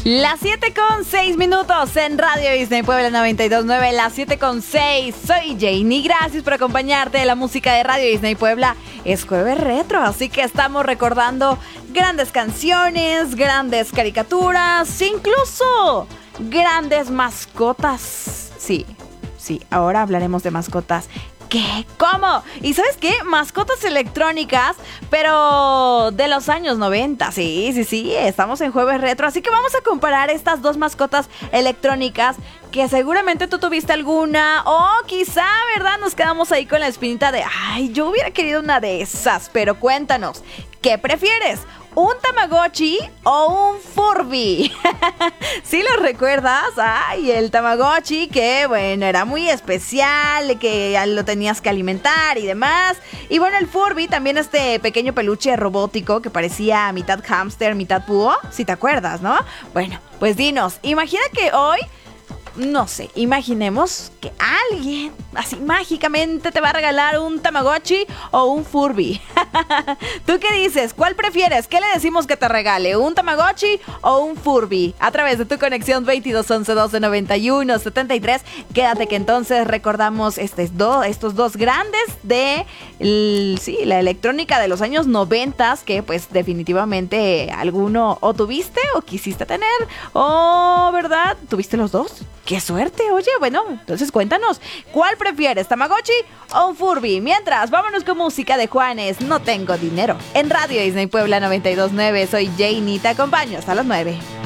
Las 7:06 en Radio Disney Puebla 92.9, las 7:06. Soy Janie, gracias por acompañarte de la música de Radio Disney Puebla. Es jueves retro, así que estamos recordando grandes canciones, grandes caricaturas, incluso grandes mascotas. Sí, ahora hablaremos de mascotas. ¿Qué? ¿Cómo? ¿Y sabes qué? Mascotas electrónicas, pero de los años 90. Sí, estamos en jueves retro, así que vamos a comparar estas dos mascotas electrónicas que seguramente tú tuviste alguna o quizá, ¿verdad? Nos quedamos ahí con la espinita de, ay, yo hubiera querido una de esas, pero cuéntanos, ¿qué prefieres? ¿Un Tamagotchi o un Furby? ¿Sí lo recuerdas? Ay, el Tamagotchi, que bueno, era muy especial, que lo tenías que alimentar y demás. Y bueno, el Furby, también este pequeño peluche robótico que parecía mitad hámster, mitad búho. Si te acuerdas, ¿no? Bueno, pues dinos, imagina que hoy, no sé, imaginemos que alguien así mágicamente te va a regalar un Tamagotchi o un Furby. ¿Tú qué dices? ¿Cuál prefieres? ¿Qué le decimos que te regale? ¿Un Tamagotchi o un Furby? A través de tu conexión 22 11 12 91 73. Quédate que entonces recordamos estos dos grandes de la electrónica de los años 90, que pues definitivamente alguno o tuviste o quisiste tener, o ¿verdad? ¿Tuviste los dos? ¡Qué suerte! Oye, bueno, entonces cuéntanos, ¿cuál prefieres, Tamagotchi o un Furby? Mientras, vámonos con música de Juanes, No Tengo Dinero. En Radio Disney Puebla 92.9, soy Janie, te acompaño hasta las 9.